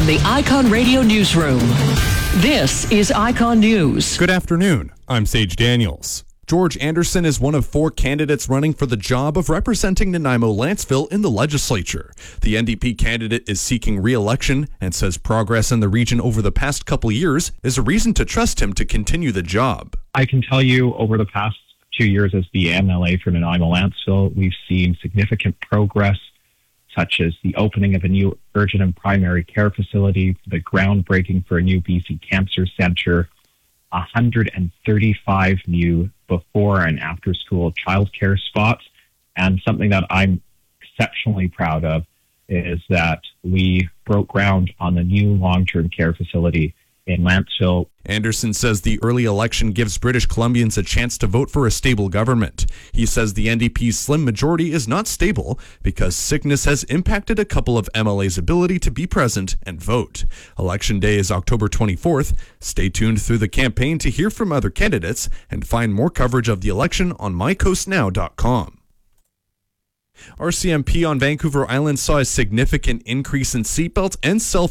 from the Icon Radio Newsroom. This is Icon News. Good afternoon. I'm Sage Daniels. George Anderson is one of 4 candidates running for the job of representing Nanaimo-Lantzville in the legislature. The NDP candidate is seeking re-election and says progress in the region over the past couple years is a reason to trust him to continue the job. I can tell you over the past 2 years as the MLA for Nanaimo-Lantzville, we've seen significant progress, such as the opening of a new urgent and primary care facility, the groundbreaking for a new BC Cancer Centre, 135 new before and after school childcare spots. And something that I'm exceptionally proud of is that we broke ground on the new long-term care facility in Lantzville. Anderson says the early election gives British Columbians a chance to vote for a stable government. He says the NDP's slim majority is not stable because sickness has impacted a couple of MLA's ability to be present and vote. Election day is October 24th. Stay tuned through the campaign to hear from other candidates and find more coverage of the election on mycoastnow.com. RCMP on Vancouver Island saw a significant increase in seatbelt and cell